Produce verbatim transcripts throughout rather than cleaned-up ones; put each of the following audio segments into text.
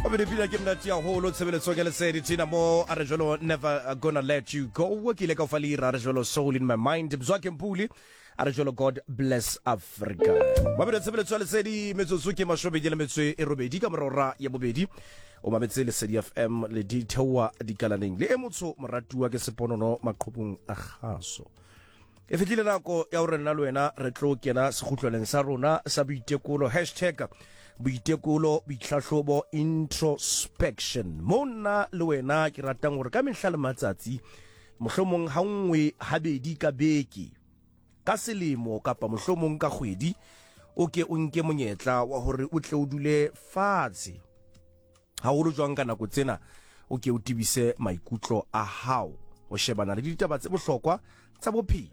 Obedi pila ke mnati ya holo tshebeletso ke lesedi tina mo a re jolo never gonna let you go ke le ka falira re jolo soul in my mind bzwa ke mpuli a re jolo God bless Africa ba be tshebeletso lesedi metsotso ke mashobedi le metswe e robedi ka morora ya bobedi o mametse lesedi F M le di thewa dikalaneng le emotso moratuwa ke seponono maqhubung a khaso e fetile nako ya hore nna le wena re tlo kena seghutlwaneng sa rona sa boitekolo hashtag boitekolo boitlhahlobo introspection monna le wena ke ratang gore ka mehla le matsatsi mohlomong ha nngwe habedi ka beke ka selemo kapa mohlomong ka kgwedi o ke o nke monyetla wa hore o tle o dule fatshe ha o lo jwang ka nako tsena o ke o tibise maikutlo a hao o shebana le ditaba tse bohlokwa tsa bophelo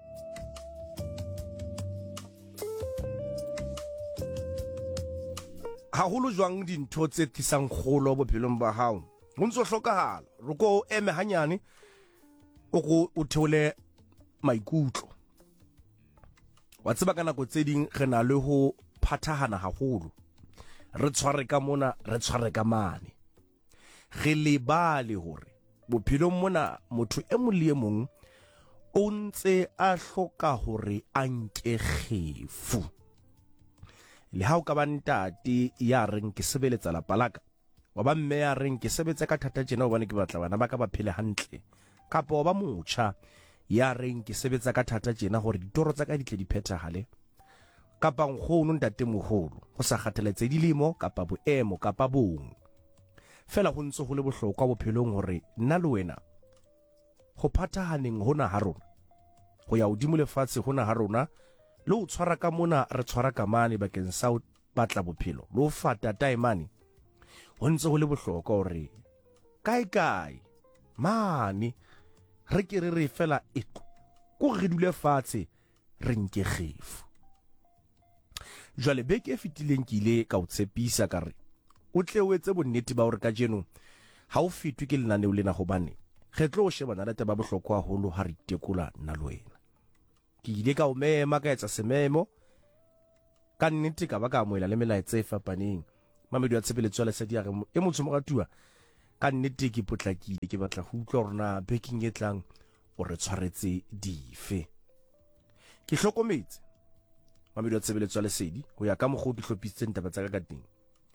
ha holo jwang dintho tse tlisang kgolo bophelong ba hao ho ntso hlokahala re ko eme hanyane o go o theole maikutlo wa tseba ka nako tse ding re na le ho phathahana haholo re tshware ka mona re tshware ka mane re lebale hore bophelong mona motho e mong le e mong o ntse a hloka hore a nke kgefu le ha o ka ba ntate ya reng ke sebeletsa la palaka wa ba mme ya reng ke sebetsa ka thata tjena hobane ke batla bana ba ka ba phele hantle kapa wa ba motjha ya reng ke sebetsa ka thata tjena hore ditoro tsa ka di tle di phethahale kapa nkgono ntate moholo ho sa kgathaletse dilemo kapa boemo kapa bong fela ho ntse ho le bohlokwa bophelong hore nna le wena ho phathahaneng hona ha rona ho ya hodimo lefatshe hona ha rona le o tshwara ka mona re tshwara ka mane bakeng sa o batla bophelo le o fata taemane ho ntse ho le bohlokwa hore kae kae mane re ke re re fela etlo ko re dule fatshe re nke kgefu jwale beke e fetileng ke ile ka o tshepisa ka re o tle o etse bonnete ba hore ka jeno ha o fitwe ke lenaneo lena hobane re tlo o shebana le taba bohlokwa haholo ha re itekola nna le wena ke ile ka o mema ka etsa sememo ka nnete ka ba ka amoela le melaetsa e fapaneng mamedi wa tshebeletso ya lesedi ya re e motho moratuwa ka nnete ke potlakile ke batla ho utlwa rona baking e tlang o re tshwaretse dife ke hlokometse mamedi wa tshebeletso ya lesedi ho ya ka mogho ke hlophisitseng taba tsa ka ka teng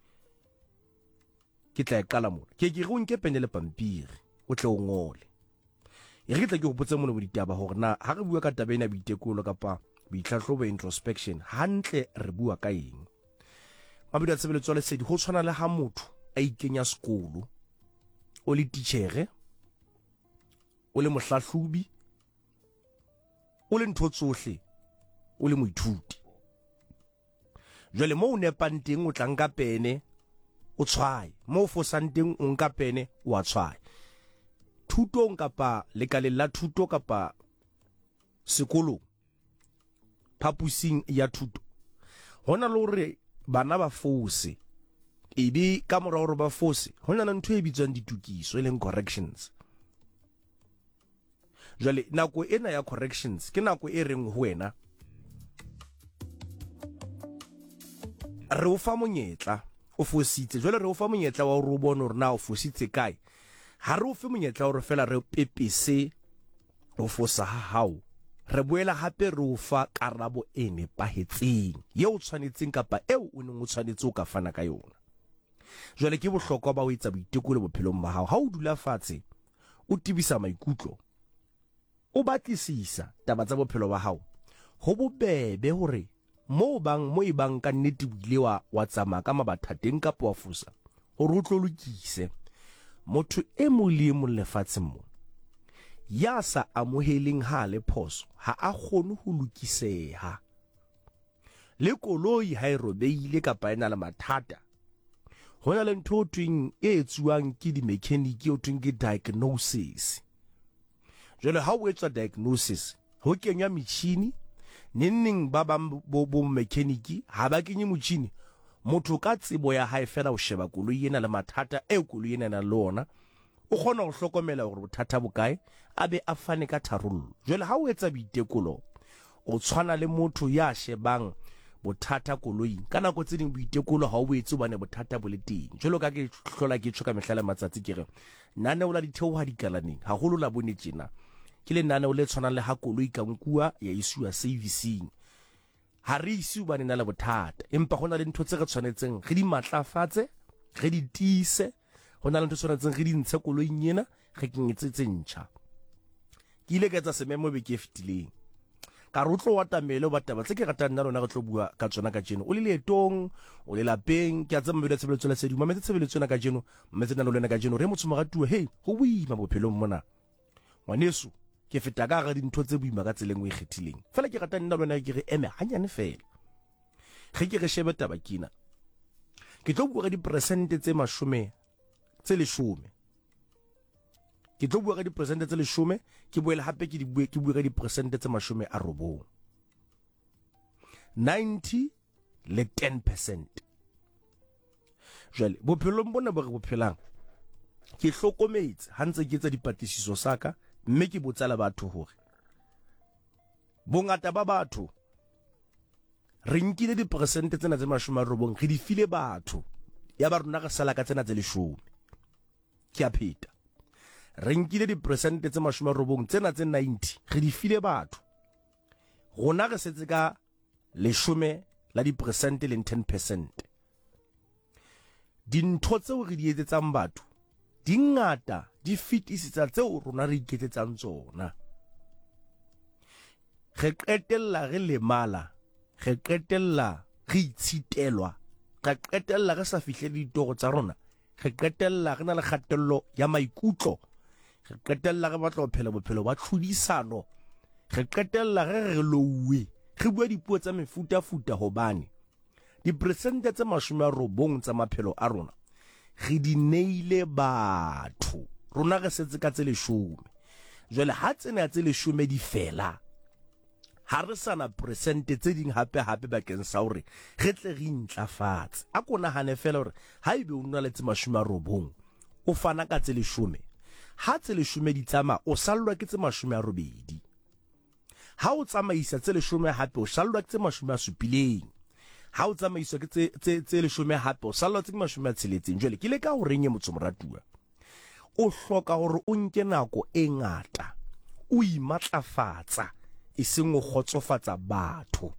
ke tla e qala mona ke ke re o nke pene le pampiri o tle o ngole e re tla ke go botsa mona bo ditaba hore na ha re bua ka taba ena boitekolo kapa boitlhahlobo introspection hantle re bua ka eng mamedi wa tshebeletso ya lesedi ho tshwana le ha motho a ikenya sekolo o le teachere o le mohlahlobi o le ntho tsohle o le moithuti jwale mo o nepang teng o tla nka pene o tshwaye mo o fosang teng o nka pene o a tshwaye thutong kapa lekaleng la thuto kapa sekolo phapusing ya thuto hona le hore bana ba fose ebe ka mora hore ba fose hona le ntho e bitswang ditukiso e leng corrections jwale nako ena ya corrections ke nako e reng ho wena re o fa monyetla o fositse jwale re o fa monyetla wa hore o bone hore na o fositse kae ha re o fe monyetla hore fela re pepese o fosa ha hao re boela hape re o fa karabo e nepahetseng ye o tshwanetseng kapa eo o neng o tshwanetse o ka fana ka yona jwale ke bohlokwa ba ho etsa boitekolo bophelong ba hao ha o dula fatshe o tibisa maikutlo o batlisisa taba tsa bophelo ba hao ho bobebe hore mo bang mo ibang ka nnete bile wa wa tsamaya ka mabathateng ka wa fusa hore o tlo lokise motho e mole mo lefatsheng mo ya sa amoheleng ha le phoso ha a kgone ho lokiseha le koloi ha e robeile kapa ena le mathata hona le ntho twing e etsuwang ke di mechanic o twing ke diagnosis jwale ha o etsa diagnosis ho kenywa metjhini nenning ba ba bo bo mechanic ha ba kenye motjhini motho ka tsebo ya hae fela o sheba koloi ena le mathata e koloi ena na lona o kgona ho hlokomela hore bothata bokae abe a fane ka tharollo jwale ha o etsa boitekolo o tshwana le motho ya shebang bothata koloing ka nako tse ding boitekolo ha o boetse bane bothata bo le teng jelo ka ke hlola ke tshoka mehlala matsatsi ke re nane o la ditheo ha dikalaneng ha holo la bone tjena ke le nane o le tshwanang le ha koloi ka nkua ya isua servicing ha re isi bane na le bothata empa hona le ntho tse re tshwanetseng re di matlafatse re di tiise hona le ntho tshwanetseng re di ntshe koloing yena re kenyetse tse ntjha ke ile ka tsa sememo be ke fitileng ka rotlo wa tamelo ba taba tse ke ratang nna rona re tlo bua ka tsona ka jeno o le letong o le lapeng ke a tsama bile tshebeletso la sedimo metse tshebeletso na ka jeno metse nna lo lena ka jeno re motho moratuwa hey go buima bophelong mona ngwaneso ke feta ka ga dintho tse buima ka tseleng o ikgethileng fela ke ratang nna lona ke re eme hanyane fela ge ke re shebe taba kina ke tlo bua ka di percent tse mashome tse leshome ke tlo bua ka di percent tse leshome ke boele hape ke di bue ke bua ka di percent tse mashome a robong ninety le ten percent jwale bophelong bona bo re bophelang ke hlokometse ha ntse ke tsa dipatlisiso saka mme ke botsala batho hore bongata ba batho re nkile di percent tsena tse mashome a robong re di file batho ya ba rona ka sala ka tsena tse leshome ke a pheta re nkile di percent tse mashome a robong tsena tse ninety re di file batho rona re setse ka leshome la di percent le ten percent dintho tseo re di etsetsang batho di ngata di fitisitsa tseo rona re iketsetsang tsona re qetella re le mala re qetella re itshitelwa re qetella re sa fihle ditoro tsa rona re qetella re na le kgatello ya maikutlo re qetella re batla ho phela bophelo ba tlhodisano re qetella re re lowe re bua dipuo tsa mefuta futa hobane di percent tse mashome a robong tsa maphelo a rona re di neile batho rona re setse ka tse leshome jwale ha tsena tse leshome di fela ha re sana percent tse ding hape hape bakeng sa hore re tle re intlafatse a kona hane fela hore ha ibe o nna le tse mashome a robong o fana ka tse leshome ha tse leshome di tsama o sallwa ke tse mashome a robedi ha o tsamaisa tse leshome hape o sallwa ke tse mashome a supileng ha o tsamaisa ke tse tse tse leshome hape o sallwa ke tse mashome a tsheletseng jwale ke le ka ho renye motho moratuwa o hloka hore o nke nako e ngata o imatlafatsa e seng o khotsofatsa batho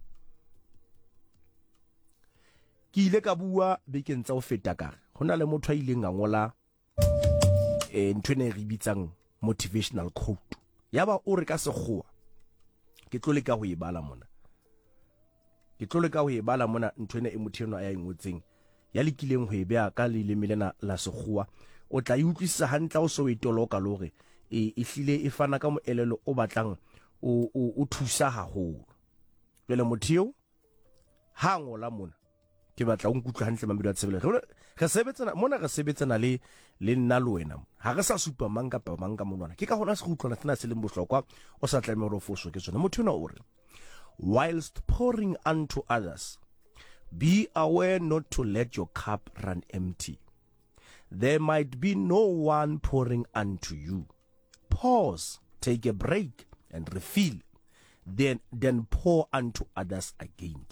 ke ile ka bua bekeng tsa o feta ka hona le motho a ileng a ngola e ntwene re bitsang motivational quote yaba o re ka sekgowa ke tlo le ka ho e bala mona ke tlo le ka ho e bala mona ntwene e motho eno a ya ngotseng ya lekileng ho e bea ka le lemelena la sekgowa o tla iutlwisa hantla o so e toloka le hore e ehlile e fana ka moelelo o batlang o o thusa haholo jwale motho ha ngola mona ke batla o nkutlwa hantle mamelo a tsebele re sebetsana mona re sebetsana le le nna le wena ha re sa supa mang ka pa mang ka monwana ke ka hona se go utlwana tsena se le bohlokwa o sa tlamme re foswe ke tsona motho na o re whilst pouring unto others be aware not to let your cup run empty. There might be no one pouring unto you. Pause, take a break and refill, then then pour unto others again.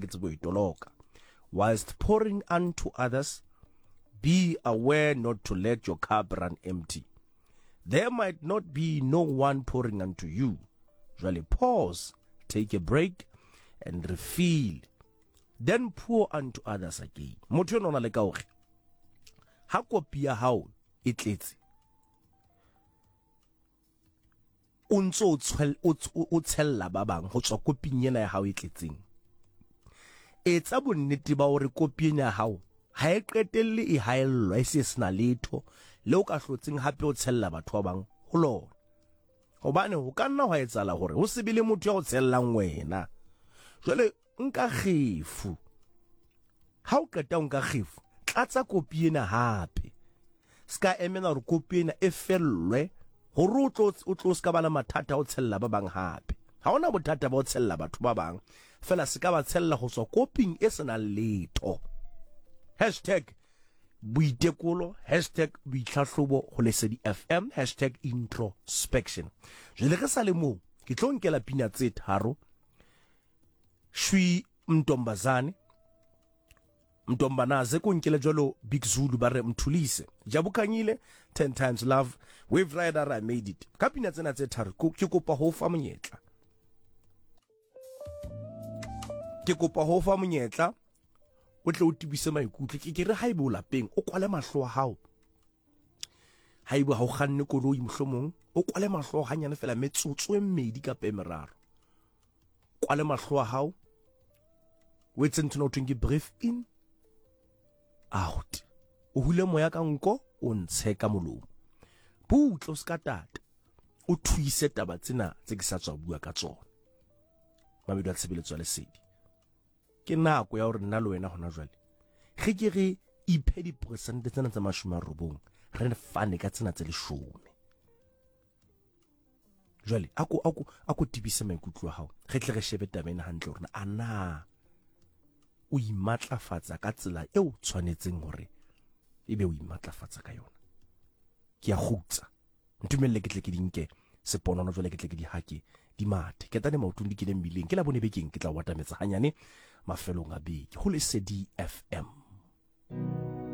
Whilst pouring unto others, be aware not to let your cup run empty. There might not be no one pouring unto you. Really pause, take a break and refill, then pour unto others again. Motho nona le ka hore ha kopi ya hao e tletse o ntso o tshella ba bang ho tswa koping ena ya hao e tletseng. Etsa bonnete ba hore kopi ena ya hao ha e qetelle e haellwa e se sena letho le o ka hlotseng hape o tshella batho ba bang ho lona. Hobane ho ka nna wa etsala hore ho se bile motho ya o tshellang wena. Jwale nka kgefu ha o qeta nka kgefu tlatsa kopi ena hape ska emena hore kopi ena e fellwe hore o tlo o tlo ska bana mathata o tshella ba bang hape. Ha ona bothata ba o tshella batho ba bang fela se ka ba tshella ho tswa koping e sena letho. Hashtag boitekolo, hashtag boitlhahlobo ho Lesedi F M, hashtag introspection. Je le re sa le mo ke tlo nkela pina tse tharo. Shwi Mntombazane Mntombanaze ko nkele jwalo Big Zulu ba re mthulise Jabukhanyile ten times love Wave Rider I made it kapina tsena tse tharo ke kopa ho fa monyetla ke kopa ho fa monyetla o tle o tibise maikutlo ke ke re haibe o lapeng o kwale mahlo a hao haibe ha o kganne koloi mohlomong o kwale mahlo hanyane fela metsotso e mmedi ka pemeraro kwale mahlo a hao o etse ntho no twinge breathe in out o hule moya ka nko o ntshe ka molomo butlo ska tata o thuise taba tsena tse ke sa tswa bua ka tsona mamedu a tshebeletso ya lesedi ke nako ya hore nna le wena hona jwale ge ke re iphe di percent tsena tsa mashome a robong re fane ka tsena tse leshome jwale ako ako ako tibisa maikutlo a hao ge tle re shebe tabena hantle hore ana o imatlafatsa ka tsela eo tshwanetseng hore ebe o imatlafatsa ka yona ke a gutsa ntumelle ke tle ke dinke seponono jwale ke tle ke di hake di mate ke tane maotong di ke le mbileng ke la bone bekeng ke tla watametsa hanyane mafelong a beke ho Lesedi F M.